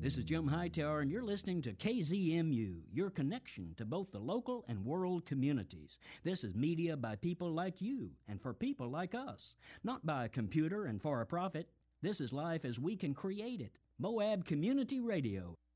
This is Jim Hightower, and you're listening to KZMU, your connection to both the local and world communities. This is media by people like you and for people like us, not by a computer and for a profit. This is life as we can create it. Moab Community Radio.